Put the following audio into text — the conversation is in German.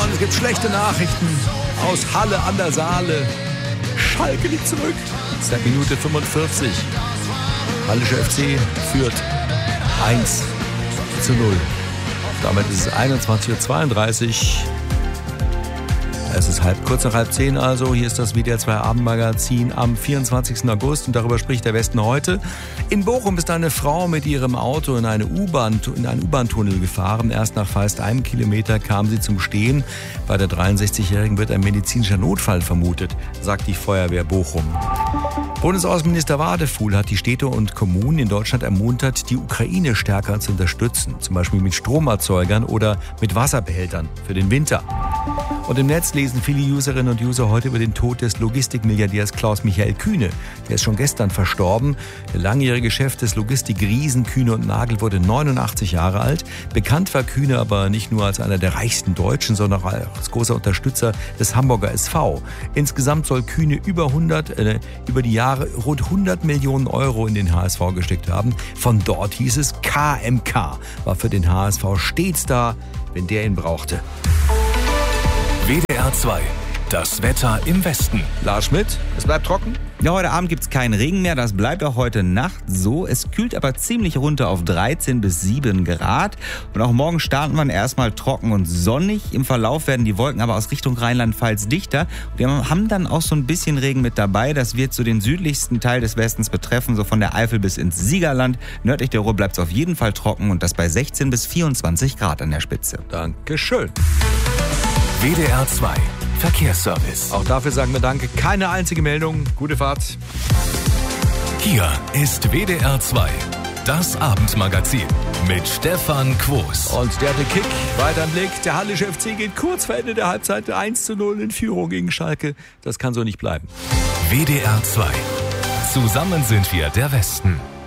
Und es gibt schlechte Nachrichten aus Halle an der Saale. Schalke liegt zurück. Seit Minute 45. Hallische FC führt 1:0. Damit ist es 21:32 Uhr. Es ist kurz nach 9:30 also. Hier ist das WDR 2 Abendmagazin am 24. August und darüber spricht der Westen heute. In Bochum ist eine Frau mit ihrem Auto in einen U-Bahn-Tunnel gefahren. Erst nach fast einem Kilometer kam sie zum Stehen. Bei der 63-Jährigen wird ein medizinischer Notfall vermutet, sagt die Feuerwehr Bochum. Bundesaußenminister Wadefuhl hat die Städte und Kommunen in Deutschland ermuntert, die Ukraine stärker zu unterstützen. Zum Beispiel mit Stromerzeugern oder mit Wasserbehältern für den Winter. Und im Netz lesen viele Userinnen und User heute über den Tod des Logistikmilliardärs Klaus-Michael Kühne. Der ist schon gestern verstorben. Der langjährige Chef des Logistikriesen Kühne und Nagel wurde 89 Jahre alt. Bekannt war Kühne aber nicht nur als einer der reichsten Deutschen, sondern auch als großer Unterstützer des Hamburger SV. Insgesamt soll Kühne über die Jahre rund 100 Millionen Euro in den HSV gesteckt haben. Von dort hieß es, KMK war für den HSV stets da, wenn der ihn brauchte. WDR 2, das Wetter im Westen. Lars Schmidt, es bleibt trocken? Ja, heute Abend gibt's keinen Regen mehr, das bleibt auch heute Nacht so. Es kühlt aber ziemlich runter auf 13 bis 7 Grad. Und auch morgen starten wir erstmal trocken und sonnig. Im Verlauf werden die Wolken aber aus Richtung Rheinland-Pfalz dichter. Wir haben dann auch so ein bisschen Regen mit dabei. Das wird so den südlichsten Teil des Westens betreffen, so von der Eifel bis ins Siegerland. Nördlich der Ruhr bleibt es auf jeden Fall trocken und das bei 16 bis 24 Grad an der Spitze. Dankeschön. WDR 2, Verkehrsservice. Auch dafür sagen wir Danke. Keine einzige Meldung. Gute Fahrt. Hier ist WDR 2, das Abendmagazin mit Stefan Quos. Und der hatte Kick. Weiter im Blick. Der Hallische FC geht kurz vor Ende der Halbzeit 1:0 in Führung gegen Schalke. Das kann so nicht bleiben. WDR 2. Zusammen sind wir der Westen.